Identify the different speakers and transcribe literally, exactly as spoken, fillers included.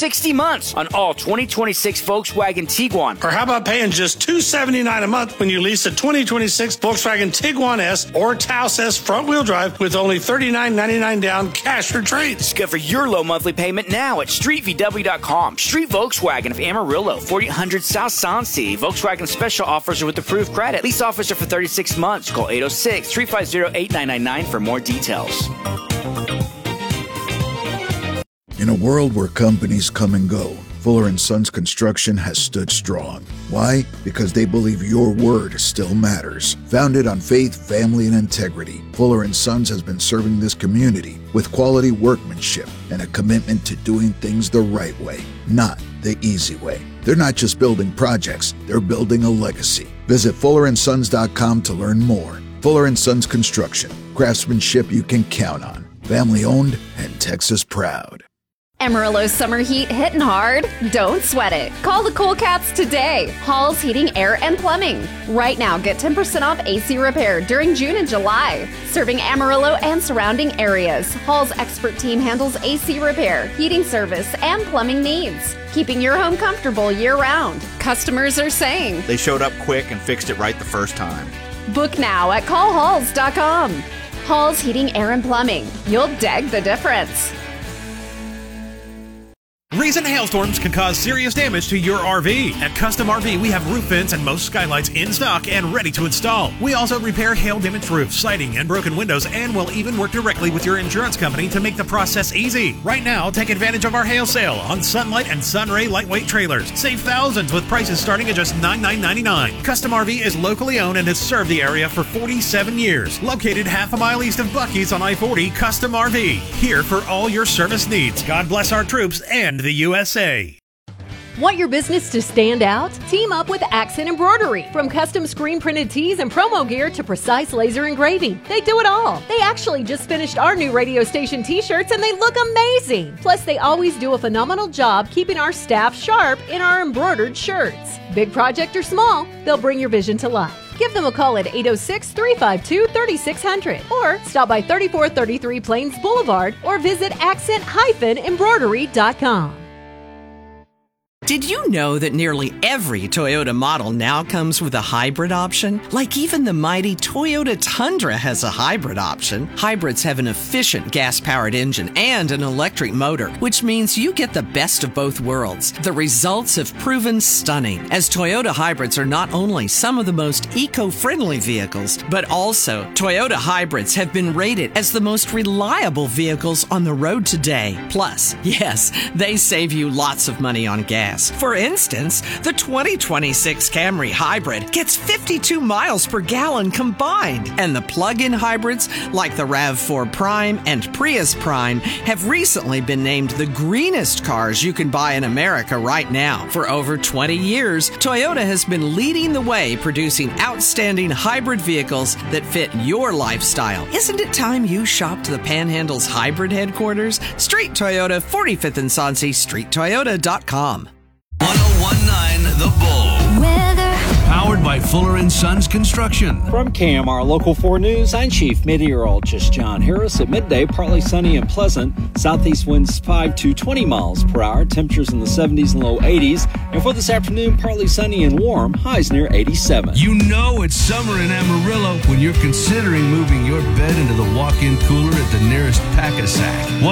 Speaker 1: sixty months on all twenty twenty-six Volkswagen Tiguan.
Speaker 2: Or how about paying just two hundred seventy-nine dollars a month when you lease a twenty twenty-six Volkswagen Tiguan S or Taos S front-wheel drive with only thirty-nine ninety-nine down cash for trade.
Speaker 1: Discover your low monthly payment now at street v w dot com. Street Volkswagen of Amarillo, forty hundred South Sansi. Volkswagen special offers are with approved credit. Lease offers are for thirty-six months. Call eight oh six, three five zero, eight nine nine nine for more details.
Speaker 3: In a world where companies come and go, Fuller and Sons Construction has stood strong. Why? Because they believe your word still matters. Founded on faith, family, and integrity, Fuller and Sons has been serving this community with quality workmanship and a commitment to doing things the right way, not the easy way. They're not just building projects, they're building a legacy. Visit fuller and sons dot com to learn more. Fuller and Sons Construction, craftsmanship you can count on. Family owned and Texas proud.
Speaker 4: Amarillo's summer heat hitting hard? Don't sweat it. Call the Cool Cats today. Hall's Heating, Air, and Plumbing. Right now, get ten percent off A C repair during June and July. Serving Amarillo and surrounding areas, Hall's expert team handles A C repair, heating service, and plumbing needs, keeping your home comfortable year-round. Customers are saying
Speaker 5: they showed up quick and fixed it right the first time.
Speaker 4: Book now at call halls dot com. Hall's Heating, Air, and Plumbing. You'll dig the difference.
Speaker 6: Recent hailstorms can cause serious damage to your R V. At Custom R V, we have roof vents and most skylights in stock and ready to install. We also repair hail-damaged roofs, siding, and broken windows, and will even work directly with your insurance company to make the process easy. Right now, take advantage of our hail sale on Sunlight and Sunray lightweight trailers. Save thousands with prices starting at just ninety-nine ninety-nine. Custom R V is locally owned and has served the area for forty-seven years. Located half a mile east of Buc-ee's on I forty, Custom R V. Here for all your service needs. God bless our troops and the U S A.
Speaker 7: Want your business to stand out? Team up with Accent Embroidery. From custom screen printed tees and promo gear to precise laser engraving, they do it all. They actually just finished our new radio station t-shirts and they look amazing. Plus, they always do a phenomenal job keeping our staff sharp in our embroidered shirts. Big project or small, they'll bring your vision to life. Give them a call at eight oh six, three five two, three six zero zero or stop by thirty-four thirty-three Plains Boulevard or visit accent embroidery dot com.
Speaker 8: Did you know that nearly every Toyota model now comes with a hybrid option? Like even the mighty Toyota Tundra has a hybrid option. Hybrids have an efficient gas-powered engine and an electric motor, which means you get the best of both worlds. The results have proven stunning, as Toyota hybrids are not only some of the most eco-friendly vehicles, but also Toyota hybrids have been rated as the most reliable vehicles on the road today. Plus, yes, they save you lots of money on gas. For instance, the twenty twenty-six Camry Hybrid gets fifty-two miles per gallon combined, and the plug-in hybrids like the RAV four Prime and Prius Prime have recently been named the greenest cars you can buy in America right now. For over twenty years, Toyota has been leading the way producing outstanding hybrid vehicles that fit your lifestyle. Isn't it time you shopped the Panhandle's hybrid headquarters? Street Toyota, forty-fifth and Sonse, street toyota dot com.
Speaker 9: one oh one point nine The Bull. Weather. Powered by Fuller and Sons Construction.
Speaker 10: From K M R Local four News, I'm Chief Meteorologist John Harris. At midday, partly sunny and pleasant. Southeast winds five to twenty miles per hour. Temperatures in the seventies and low eighties. And for this afternoon, partly sunny and warm. Highs near eighty-seven.
Speaker 9: You know it's summer in Amarillo when you're considering moving your bed into the walk-in cooler at the nearest Pack-A-Sack.